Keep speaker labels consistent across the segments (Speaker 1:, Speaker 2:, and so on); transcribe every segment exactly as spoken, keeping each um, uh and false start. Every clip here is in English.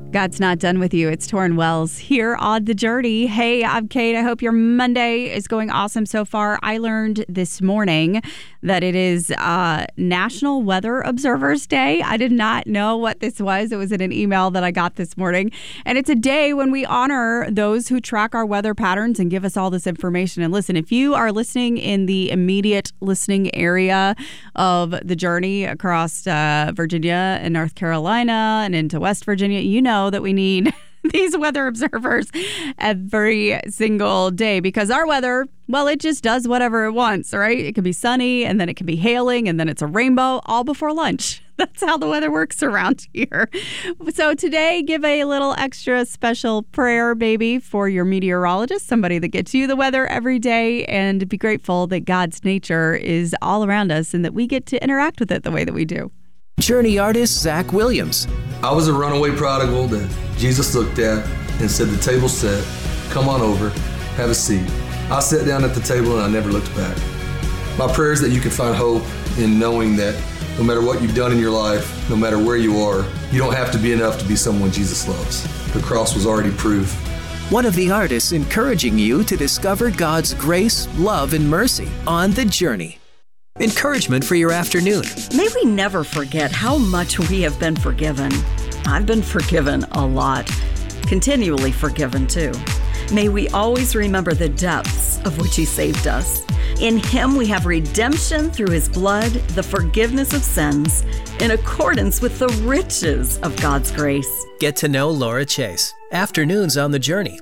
Speaker 1: God's not done with you. It's Torrin Wells here on The Journey. Hey, I'm Kate. I hope your Monday is going awesome so far. I learned this morning that it is uh, National Weather Observers Day. I did not know what this was. It was in an email that I got this morning. And it's a day when we honor those who track our weather patterns and give us all this information. And listen, if you are listening in the immediate listening area of The Journey across uh, Virginia and North Carolina and into West Virginia, you know that we need these weather observers every single day because our weather, well, it just does whatever it wants, right? It can be sunny and then it can be hailing and then it's a rainbow all before lunch. That's how the weather works around here. So today, give a little extra special prayer, maybe, for your meteorologist, somebody that gets you the weather every day, and be grateful that God's nature is all around us and that we get to interact with it the way that we do.
Speaker 2: Journey artist Zach Williams.
Speaker 3: I was a runaway prodigal that Jesus looked at and said, "The table's set. Come on over. Have a seat." I sat down at the table and I never looked back. My prayer is that you can find hope in knowing that no matter what you've done in your life, no matter where you are, you don't have to be enough to be someone Jesus loves. The cross was already proof.
Speaker 2: One of the artists encouraging you to discover God's grace, love, and mercy on The Journey. Encouragement for your afternoon.
Speaker 4: May we never forget how much we have been forgiven. I've been forgiven a lot. Continually forgiven, too. May we always remember the depths of which He saved us. In Him we have redemption through His blood, the forgiveness of sins, in accordance with the riches of God's grace.
Speaker 2: Get to know Laura Chase. Afternoons on The Journey.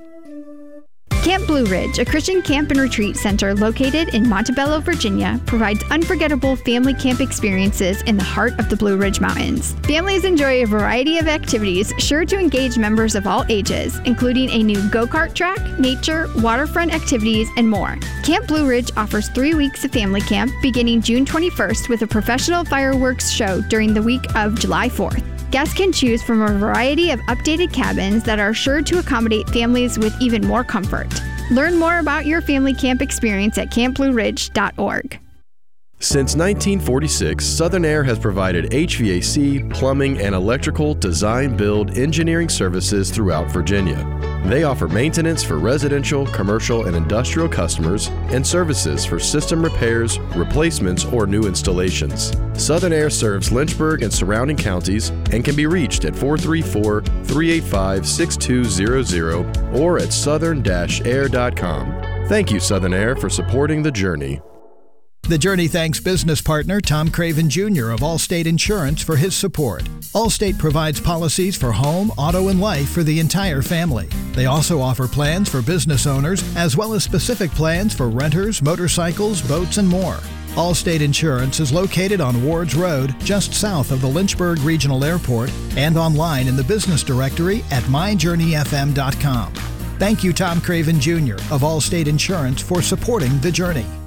Speaker 5: Camp Blue Ridge, a Christian camp and retreat center located in Montebello, Virginia, provides unforgettable family camp experiences in the heart of the Blue Ridge Mountains. Families enjoy a variety of activities sure to engage members of all ages, including a new go-kart track, nature, waterfront activities, and more. Camp Blue Ridge offers three weeks of family camp beginning June twenty-first with a professional fireworks show during the week of July fourth. Guests can choose from a variety of updated cabins that are sure to accommodate families with even more comfort. Learn more about your family camp experience at camp blue ridge dot org.
Speaker 6: Since nineteen forty-six, Southern Air has provided H V A C, plumbing, and electrical design, build, engineering services throughout Virginia. They offer maintenance for residential, commercial, and industrial customers and services for system repairs, replacements, or new installations. Southern Air serves Lynchburg and surrounding counties and can be reached at four three four, three eight five, six two zero zero or at southern dash air dot com. Thank you, Southern Air, for supporting The Journey.
Speaker 7: The Journey thanks business partner Tom Craven Junior of Allstate Insurance for his support. Allstate provides policies for home, auto, and life for the entire family. They also offer plans for business owners, as well as specific plans for renters, motorcycles, boats, and more. Allstate Insurance is located on Wards Road, just south of the Lynchburg Regional Airport, and online in the business directory at my journey f m dot com. Thank you, Tom Craven Junior of Allstate Insurance, for supporting The Journey.